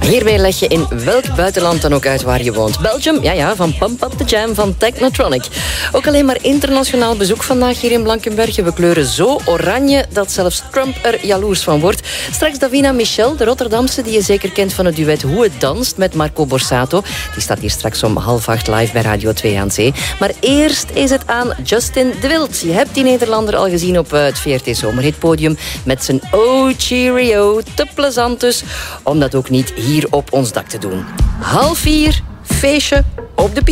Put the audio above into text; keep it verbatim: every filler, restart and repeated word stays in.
Hiermee leg je in welk buitenland dan ook uit waar je woont. Belgium, ja ja, van Pump Up The Jam van Technotronic. Ook alleen maar internationaal bezoek vandaag hier in Blankenberge. We kleuren zo oranje dat zelfs Trump er jaloers van wordt. Straks Davina Michel, de Rotterdamse, die je zeker kent van het duet Hoe het danst met Marco Borsato. Die staat hier straks om half acht live bij Radio twee aan zee. Maar eerst is het aan Justin de Wild. Je hebt die Nederlander al gezien op het V R T Zomerhitpodium met zijn Oh Cheerio. Te plezant dus om dat ook niet hier op ons dak te doen. Half vier, feestje op de pier.